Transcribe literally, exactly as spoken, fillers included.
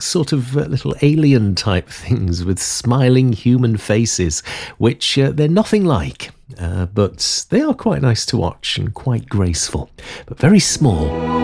sort of uh, little alien type things with smiling human faces, which uh, they're nothing like, uh, but they are quite nice to watch and quite graceful, but very small.